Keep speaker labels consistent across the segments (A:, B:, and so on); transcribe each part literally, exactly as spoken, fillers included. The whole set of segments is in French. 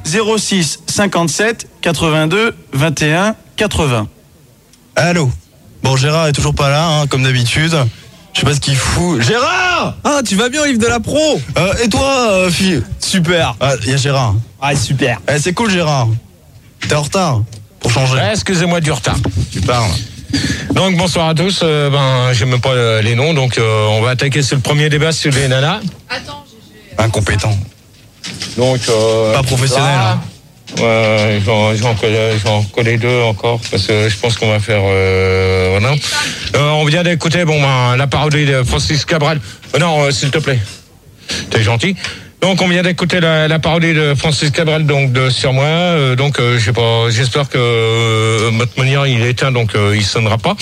A: zéro six cinquante-sept quatre-vingt-deux vingt et un quatre-vingts.
B: Allô. Bon, Gérard est toujours pas là, hein, comme d'habitude. Je sais pas ce qu'il fout. Gérard!
C: Ah, tu vas bien, Yves de la Pro?
B: euh, Et toi, euh, fille?
C: Super.
B: Ah, il y a Gérard.
C: Ah, super.
B: Eh, c'est cool, Gérard. T'es en retard, pour changer.
D: Ouais, excusez-moi du retard.
B: Tu parles.
D: Donc bonsoir à tous, euh, ben j'ai même pas euh, les noms, donc euh, on va attaquer sur le premier débat sur les nanas.
E: Attends, j'ai...
B: Incompétent.
D: Donc euh,
B: Pas professionnel.
D: là, ouais, j'en, j'en, connais, j'en connais deux encore, parce que je pense qu'on va faire... Euh, voilà. Euh, on vient d'écouter bon, ben, la parodie de Francis Cabrel. Euh, non, euh, s'il te plaît. T'es gentil. Donc on vient d'écouter la, la parodie de Francis Cabrel donc de sur moi. Euh, donc euh, je sais pas, j'espère que euh, votre manière il est éteint, donc euh, il sonnera pas.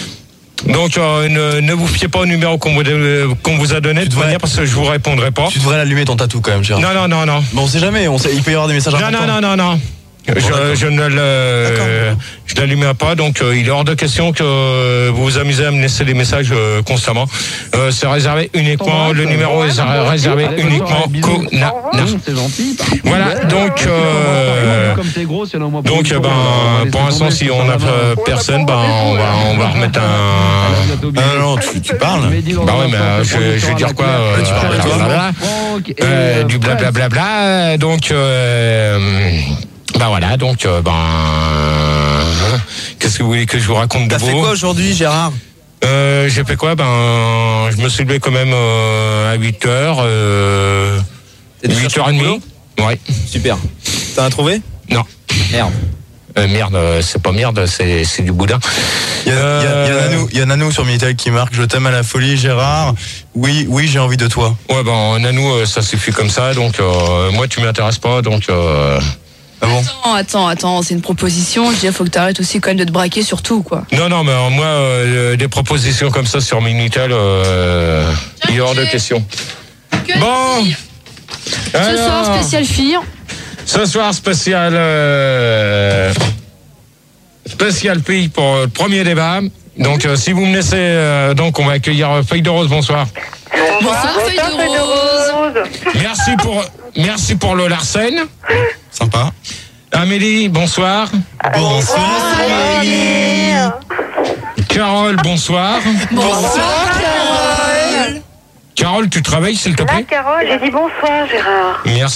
D: Donc euh, ne, ne vous fiez pas au numéro qu'on vous, euh, qu'on vous a donné de toute manière parce que je vous répondrai pas.
B: Tu devrais l'allumer ton tatou quand même, Gérard.
D: Non non non non.
B: Bon, on sait jamais, on sait, il peut y avoir des messages
D: Non
B: importants.
D: non non non non.
B: Bon,
D: je, je ne le, je l'allumerai pas, donc euh, il est hors de question que euh, vous vous amusez à me laisser des messages euh, constamment. Euh, c'est réservé uniquement, le numéro est réservé uniquement qu'aux nanas.
F: C'est gentil.
D: Voilà, donc euh, donc ben pour l'instant si on n'a personne, ben on va on va remettre un.
B: Ah non, tu, tu parles.
D: Bah ouais, mais euh, je, je vais dire quoi euh,
B: Tu parles de toi,
D: blablabla, euh, du blablabla. Donc euh, bah voilà, donc euh, ben euh, qu'est-ce que vous voulez que je vous raconte de
C: T'as
D: beau?
C: fait quoi aujourd'hui, Gérard?
D: Euh, j'ai fait quoi? Ben je me suis levé quand même euh, à huit heures, euh, huit heures trente. Ouais.
C: Super. T'en as trouvé?
D: Non.
C: Merde.
D: Euh, merde, euh, c'est pas merde, c'est, c'est du boudin.
B: Il y a,
D: Euh,
B: il y a, il y a Nanou, il y a Nanou sur Minitel qui marque: je t'aime à la folie, Gérard. Oui, oui, j'ai envie de toi.
D: Ouais, ben Nanou, euh, ça suffit comme ça, donc euh, moi tu m'intéresses pas, donc. Euh...
B: Ah bon?
E: Attends, attends, attends, c'est une proposition. Je dis, il faut que t'arrêtes aussi quand même de te braquer sur tout, quoi.
D: Non, non, mais euh, moi, euh, des propositions comme ça sur Minitel, euh, il est hors de question.
E: Que
D: Bon.
E: dire Ce
D: Alors,
E: soir, spécial fille.
D: Ce soir, spécial. Euh, spécial fille pour le premier débat. Donc, euh, si vous me laissez, euh, donc, on va accueillir euh, Feuille de Rose. Bonsoir.
E: Bonsoir, feuille de rose.
D: Merci pour, merci pour le Larsen.
B: Sympa.
D: Amélie, bonsoir.
B: Bonsoir.
D: Carole, bonsoir.
E: Bonsoir, Carole.
D: Carole, tu travailles, s'il te
G: Là,
D: plaît?
G: Carole, j'ai dit bonsoir, Gérard.
D: Merci.